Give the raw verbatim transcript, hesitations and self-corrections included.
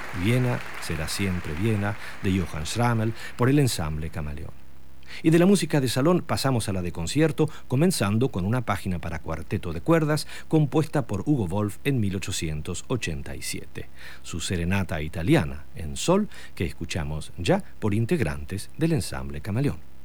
Viena será siempre Viena, de Johann Schrammel, por el ensamble Camaleón. Y de la música de salón pasamos a la de concierto, comenzando con una página para cuarteto de cuerdas compuesta por Hugo Wolf en mil ochocientos ochenta y siete. Su serenata italiana en sol, que escuchamos ya por integrantes del ensamble Camaleón.